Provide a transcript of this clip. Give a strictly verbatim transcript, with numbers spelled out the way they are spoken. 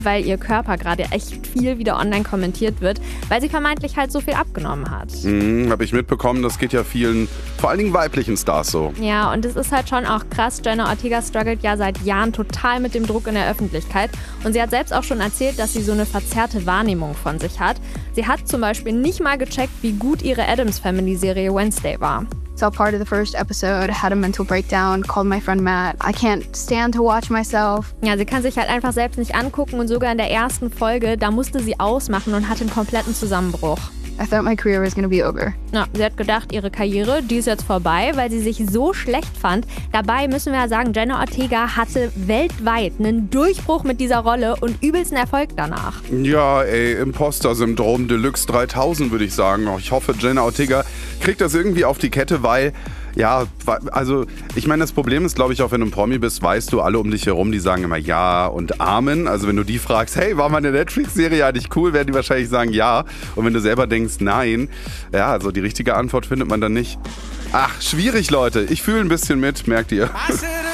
weil ihr Körper gerade echt viel wieder online kommentiert wird, weil sie vermeintlich halt so viel abgenommen hat. Mhm, habe ich mitbekommen, das geht ja vielen, vor allen Dingen weiblichen Stars so. Ja, und es ist halt schon auch krass. Jenna Ortega struggelt ja seit Jahren total mit dem Druck in der Öffentlichkeit. Und sie hat selbst auch schon erzählt, dass sie so eine verzerrte Wahrnehmung von sich hat. Sie hat zum Beispiel nicht mal gecheckt, wie gut ihre Addams-Family-Serie Wednesday war. So part of the first episode, I had a mental breakdown, called my friend Matt. I can't stand to watch myself. Ja, sie kann sich halt einfach selbst nicht angucken und sogar in der ersten Folge, da musste sie ausmachen und hatte einen kompletten Zusammenbruch. I thought my career was gonna be over. Ja, sie hat gedacht, ihre Karriere, die ist jetzt vorbei, weil sie sich so schlecht fand. Dabei müssen wir ja sagen, Jenna Ortega hatte weltweit einen Durchbruch mit dieser Rolle und übelsten Erfolg danach. Ja, ey, Imposter-Syndrom Deluxe dreitausend würde ich sagen. Ich hoffe, Jenna Ortega kriegt das irgendwie auf die Kette, weil, ja, also ich meine, das Problem ist, glaube ich, auch wenn du ein Promi bist, weißt du, alle um dich herum, die sagen immer ja und Amen. Also wenn du die fragst, hey, war meine Netflix-Serie eigentlich cool, werden die wahrscheinlich sagen ja. Und wenn du selber denkst, nein, ja, also die richtige Antwort findet man dann nicht. Ach, schwierig, Leute. Ich fühle ein bisschen mit, merkt ihr.